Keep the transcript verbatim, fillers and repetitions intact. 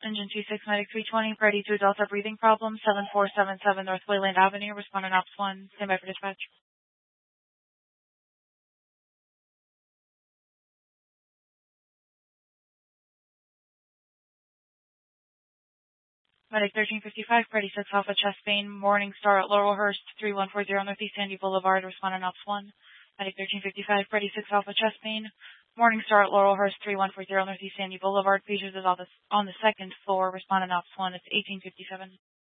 Engine two six Medic three twenty, Priority two Delta breathing problem, seven four seven seven North Wayland Avenue, responding Ops one, stand by for dispatch. Medic thirteen fifty-five, Priority six Alpha chest pain, Morning Star at Laurelhurst, three one four zero Northeast Sandy Boulevard, responding Ops one. Medic thirteen fifty-five, Priority six Alpha chest pain, Morning Star at Laurelhurst, three one four zero Northeast Sandy Boulevard, Features is on the, on the second floor, responding Ops one, it's eighteen fifty-seven.